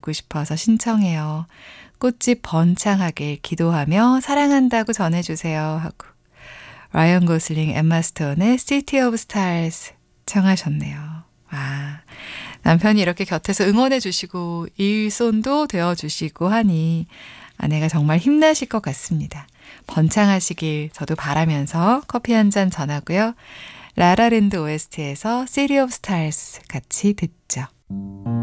듣고 싶어서 신청해요. 꽃집 번창하길 기도하며 사랑한다고 전해주세요 하고 라이언 고슬링, 엠마 스톤의 City of Stars 청하셨네요. 와, 남편이 이렇게 곁에서 응원해 주시고 일손도 되어주시고 하니 아내가 정말 힘나실 것 같습니다. 번창하시길 저도 바라면서 커피 한 잔 전하고요. 라라랜드 OST에서 City of Stars 같이 듣죠.